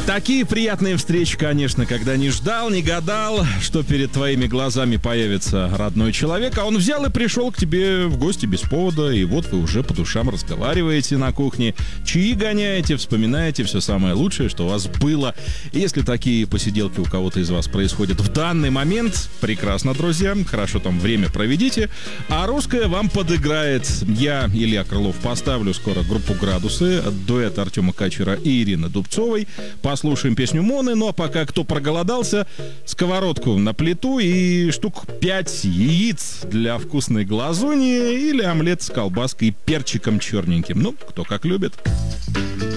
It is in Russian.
Такие приятные встречи, конечно, когда не ждал, не гадал, что перед твоими глазами появится родной человек, а он взял и пришел к тебе в гости без повода, и вот вы уже по душам разговариваете на кухне, чаи гоняете, вспоминаете все самое лучшее, что у вас было. И если такие посиделки у кого-то из вас происходят в данный момент, прекрасно, друзья, хорошо там время проведите, а русская вам подыграет. Я, Илья Крылов, поставлю скоро группу «Градусы», дуэт Артема Качера и Ирины Дубцовой. Послушаем песню Моны, ну а пока кто проголодался, сковородку на плиту и штук 5 яиц для вкусной глазуни или омлет с колбаской и перчиком черненьким. Ну, кто как любит.